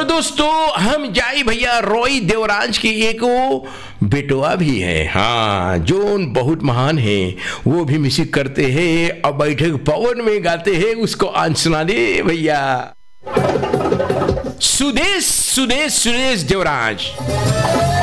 और दोस्तों हम जाई भैया रोई देवराज की एक वो बेटवा भी है, हाँ, जो बहुत महान है, वो भी म्यूजिक करते हैं और बैठक पवन में गाते हैं। उसको आज सुना दे भैया। सुदेश सुदेश सुदेश देवराज।